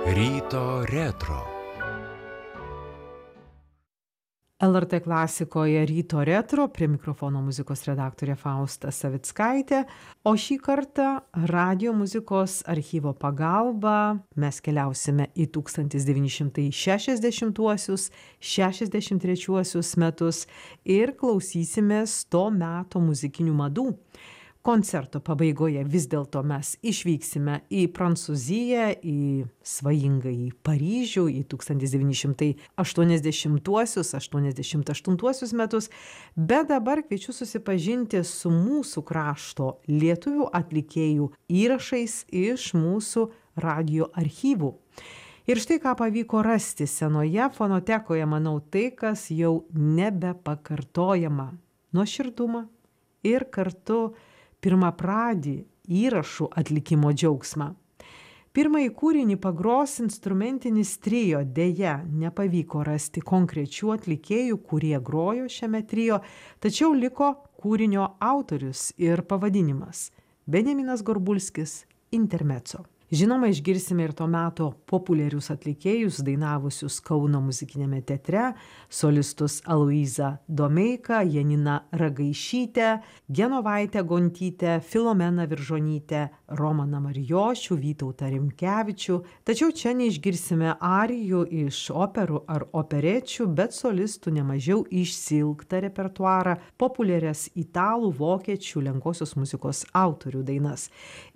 Ryto retro. LRT klasikoje Ryto retro, prie mikrofono muzikos redaktorė Fausta Savickaitė, o šį kartą radio muzikos archyvo pagalba mes keliausime į 1960-63 metus ir klausysimės to meto muzikinių madų. Koncerto pabaigoje vis dėlto mes išvyksime į Prancūziją, į svajingąjį Paryžių, į 1980-88 metus, bet dabar kviečiu susipažinti su mūsų krašto lietuvių atlikėjų įrašais iš mūsų radio archyvų. Ir štai ką pavyko rasti senoje fonotekoje, manau, tai, kas jau nebepakartojama. Nuoširdumą ir kartu pirmapradį įrašų atlikimo džiaugsmą. Pirmąjį kūrinį pagros instrumentinis trio, deja, nepavyko rasti konkrečių atlikėjų, kurie grojo šiame trio, tačiau liko kūrinio autorius ir pavadinimas – Benjaminas Gorbulskis Intermezzo. Žinoma, išgirsime ir to meto populiarius atlikėjus, dainavusius Kauno muzikiniame teatre, solistus Aloyzą Domeiką, Janiną Ragaišytę, Genovaitę Gontytę, Filomeną Viržonytę, Romaną Marijošių, Vytautą Rimkevičių. Tačiau čia neišgirsime arijų iš operų ar operečių, bet solistų nemažiau išsiilgtą repertuarą, populiarias italų, vokiečių, lenkosios muzikos autorių dainas.